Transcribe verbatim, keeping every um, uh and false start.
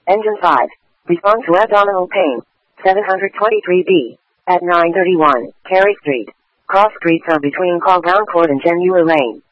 Engine five. Respond to abdominal pain. seven twenty-three B. At nine thirty-one, Carey Street. Cross streets are between Colground Court and Genua Lane.